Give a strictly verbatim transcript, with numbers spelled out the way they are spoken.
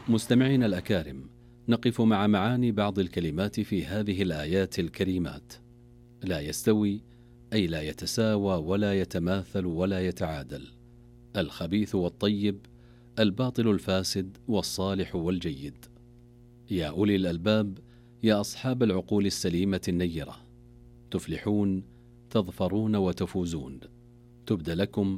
مستمعين الأكارم، نقف مع معاني بعض الكلمات في هذه الآيات الكريمات. لا يستوي أي لا يتساوى ولا يتماثل ولا يتعادل، الخبيث والطيب، الباطل الفاسد والصالح والجيد. يا أولي الألباب، يا أصحاب العقول السليمة النيرة، تفلحون، تظفرون وتفوزون، تبدى لكم